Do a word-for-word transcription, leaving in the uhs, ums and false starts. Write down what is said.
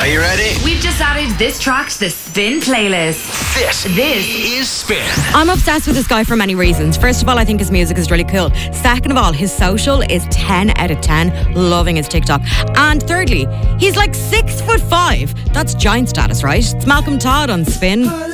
Are you ready? We've just added this track to the Spin playlist. This, This is Spin. I'm obsessed with this guy for many reasons. First of all, I think his music is really cool. Second of all, his social is ten out of ten. Loving his TikTok. And thirdly, he's like six foot five. That's giant status, right? It's Malcolm Todd on Spin.